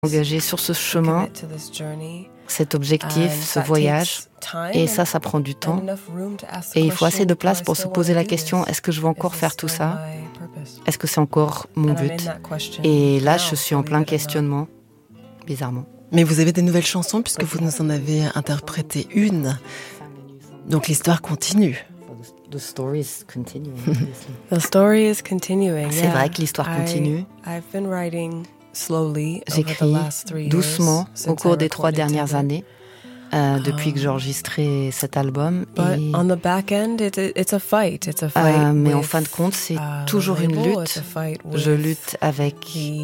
engagé sur ce chemin, cet objectif, ce voyage. Et ça prend du temps. Et il faut assez de place pour se poser la question, est-ce que je veux encore faire tout ça? Est-ce que c'est encore mon but? Et là, je suis en plein questionnement, bizarrement. Mais vous avez des nouvelles chansons puisque vous nous en avez interprété une. Donc l'histoire continue. The story is continuing. The story is continuing. C'est vrai que l'histoire continue. J'écris doucement au cours des 3 dernières années, depuis que j'ai enregistré cet album. Mais en fin de compte, c'est toujours une lutte. Je lutte avec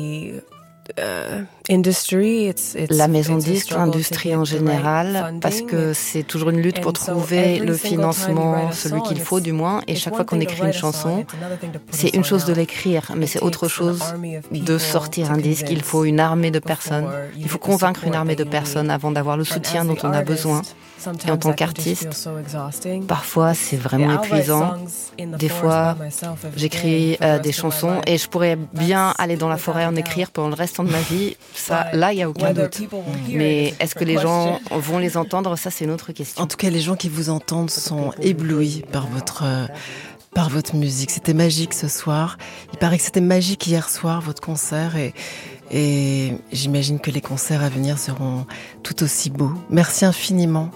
la maison de disques, l'industrie en général, parce que c'est toujours une lutte pour trouver le financement, celui qu'il faut du moins. Et chaque fois qu'on écrit une chanson, c'est une chose de l'écrire, mais c'est autre chose de sortir un disque. Il faut une armée de personnes. Il faut convaincre une armée de personnes avant d'avoir le soutien dont on a besoin. Et en tant qu'artiste, parfois c'est vraiment épuisant. Des fois, j'écris des chansons et je pourrais bien aller dans la forêt en écrire pendant le restant de ma vie. Ça, là, il n'y a aucun doute. Mais est-ce que les gens vont les entendre? Ça, c'est une autre question. En tout cas, les gens qui vous entendent sont éblouis par votre musique. C'était magique ce soir. Il paraît que c'était magique hier soir, votre concert. Et j'imagine que les concerts à venir seront tout aussi beaux. Merci infiniment.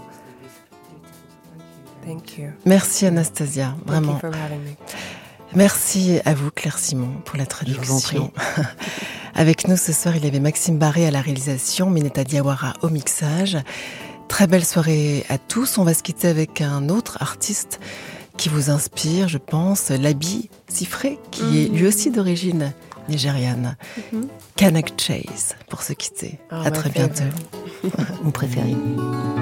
Merci Anastasia, vraiment. Merci à vous Claire Simon pour la traduction. Avec nous ce soir, il y avait Maxime Barré à la réalisation, Minetta Diawara au mixage. Très belle soirée à tous. On va se quitter avec un autre artiste qui vous inspire, je pense, Labi Siffré, qui est lui aussi d'origine nigériane. Kanak Chase pour se quitter. À très bientôt. Mon préféré.